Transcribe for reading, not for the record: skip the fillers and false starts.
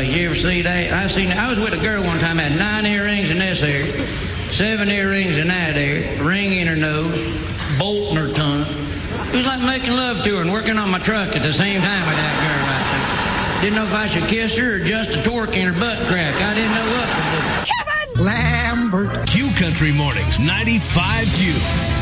earrings. You ever see that? I was with a girl one time, had 9 earrings in this ear, 7 earrings in that ear, ring in her nose, bolt in her tongue. It was like making love to her and working on my truck at the same time with that girl right there. Didn't know if I should kiss her or just a torque in her butt crack. I didn't know what to do. Kevin Lambert. Q Country Mornings, 95 Q.